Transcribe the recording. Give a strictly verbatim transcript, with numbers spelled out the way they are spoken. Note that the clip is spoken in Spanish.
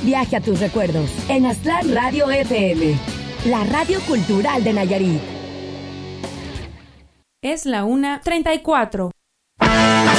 viaje a tus recuerdos en Aztlán Radio F M, la radio cultural de Nayarit. Es la una treinta y cuatro.